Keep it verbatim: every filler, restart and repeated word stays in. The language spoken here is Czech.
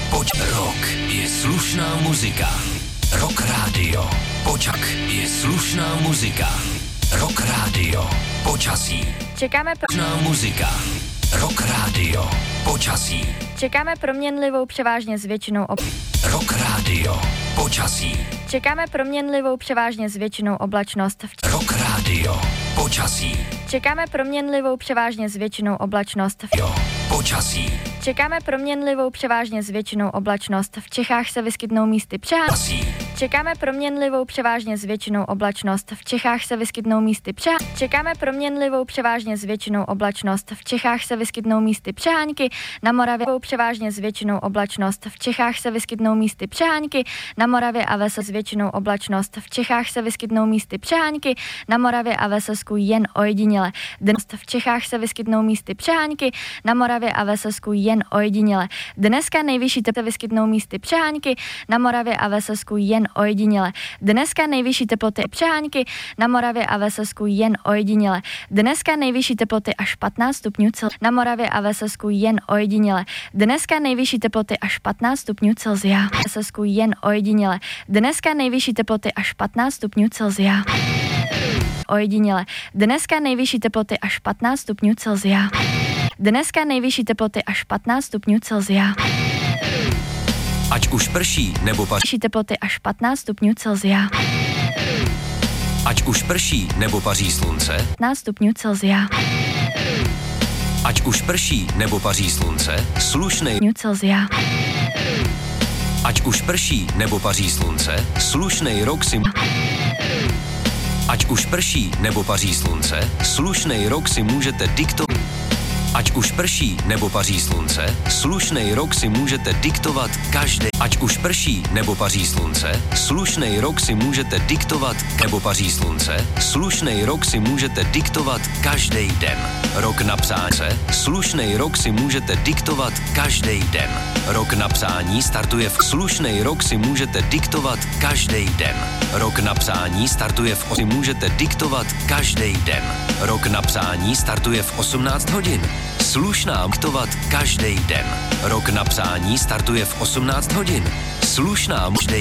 Poď rok je slušná muzika. Rock rádio. Počak je slušná muzika. Rock rádio. Počasí. Čekáme pro... Slušná muzika. Rock rádio. Počasí. Čekáme proměnlivou převážně s většinou ob... Rock rádio. Počasí. Čekáme proměnlivou převážně s většinou oblačnost v... Rock rádio. Počasí. Čekáme proměnlivou převážně s většinou oblačnost v... Jo. Počasí. Čekáme proměnlivou převážně s většinou oblačnost. V Čechách se vyskytnou místy přehánky. Čekáme proměnlivou převážně s většinou oblačnost. V Čechách se vyskytnou místy přehánky. Čekáme proměnlivou převážně s většinou oblačnost. V Čechách se vyskytnou místy přehánky. Na Moravě převážně s většinou oblačnost. V Čechách se vyskytnou místy přehánky. Na Moravě a ve s většinou oblačnost. V Čechách se vyskytnou místy přehánky. Na Moravě a ve Slezsku jen ojediněle. Dnes v Čechách se vyskytnou místy přehánky. Na Moravě a ve Slezsku jen ojediněle. Dneska nejvyšší teploty vyskytnou místy přehánky, na Moravě a ve Slezsku jen ojediněle. Dneska nejvyšší teploty přehánky, na Moravě a ve Slezsku jen ojediněle. Dneska nejvyšší teploty až patnáct stupňů Celsia, na Moravě a ve Slezsku jen ojediněle. Dneska nejvyšší teploty až patnáct stupňů Celsia, ve Slezsku jen ojediněle. Dneska nejvyšší teploty až patnáct stupňů Celsia. Ojediněle. Dneska nejvyšší teploty až patnáct stupňů Celsia. Dneska nejvyšší teploty až patnáct stupňů Celsia. Ať už prší nebo paří. Nejvyšší teploty až patnáct stupňů Celsia. Ať už prší nebo paří slunce. patnáct stupňů Celsia. Ať už prší nebo paří slunce, slušnej Celsia. Ať už prší nebo paří slunce, slušnej rok si Ať už prší nebo paří slunce, slušnej rok si můžete diktovat. Ať už prší nebo paří slunce, slušnej rok si můžete diktovat každý. Ať už prší nebo paří slunce, slušnej rok si můžete diktovat nebo paří slunce, slušnej rok si můžete diktovat každý den. Rok na psání, slušnej rok si můžete diktovat každý den. Rok na psání startuje v slušnej rok si můžete diktovat každý den. Rok na psání startuje v osm můžete diktovat každý den. Rok na psání startuje v osmnáct hodin. Slušná diktovat každý den. Rok na psání startuje v osmnáct hodin. Slušná každý